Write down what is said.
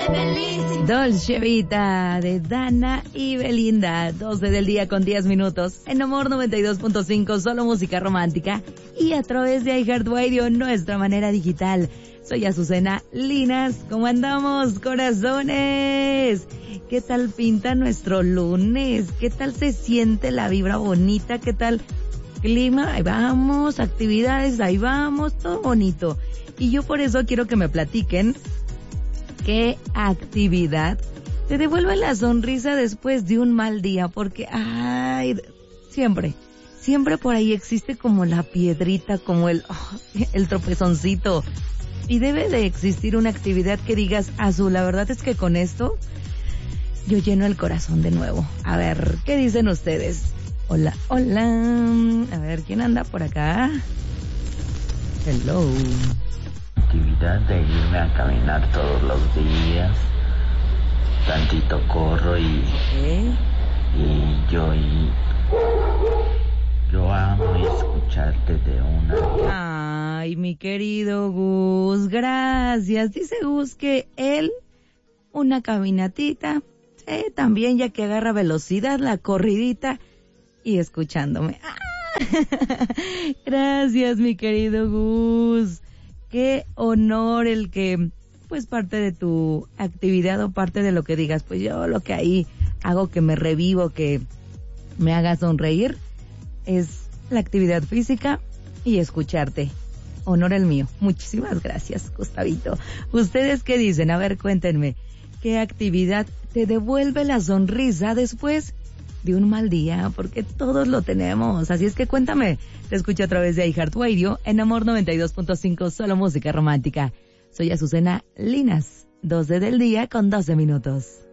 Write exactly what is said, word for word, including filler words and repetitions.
Dolce Vita de Dana y Belinda, doce del día con diez minutos, en Amor noventa y dos punto cinco, solo música romántica, y a través de iHeartRadio, nuestra manera digital. Soy Azucena Linas, ¿cómo andamos, corazones? ¿Qué tal pinta nuestro lunes? ¿Qué tal se siente la vibra bonita? ¿Qué tal clima? Ahí vamos, actividades, ahí vamos, todo bonito. Y yo por eso quiero que me platiquen qué actividad te devuelve la sonrisa después de un mal día, porque, ay, siempre, siempre por ahí existe como la piedrita, como el, oh, el tropezoncito, y debe de existir una actividad que digas, Azul, la verdad es que con esto yo lleno el corazón de nuevo. A ver, ¿qué dicen ustedes? Hola, hola, a ver, ¿quién anda por acá? Hello. Actividad de irme a caminar todos los días, tantito corro y ¿Eh? y yo y yo amo escucharte de una. Ay, mi querido Gus, gracias. Dice Gus que él, una caminatita, eh, también ya que agarra velocidad, la corridita y escuchándome. ¡Ah! Gracias, mi querido Gus. Qué honor el que, pues, parte de tu actividad o parte de lo que digas, pues yo lo que ahí hago que me revivo, que me haga sonreír, es la actividad física y escucharte. Honor el mío. Muchísimas gracias, Gustavito. ¿Ustedes qué dicen? A ver, cuéntenme. ¿Qué actividad te devuelve la sonrisa después de un mal día? Porque todos lo tenemos. Así es que cuéntame. Te escucho a través de iHeartRadio en Amor noventa y dos punto cinco, solo música romántica. Soy Azucena Linas, doce del día con doce minutos.